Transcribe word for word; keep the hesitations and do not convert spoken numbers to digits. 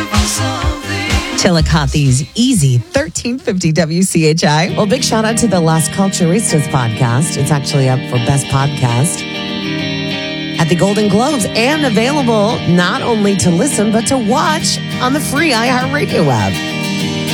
Chillicothe's Easy, thirteen fifty W C H I. Well, big shout out to the Las Culturistas podcast. It's actually up for Best Podcast at the Golden Globes and available not only to listen, but to watch on the free iHeartRadio app.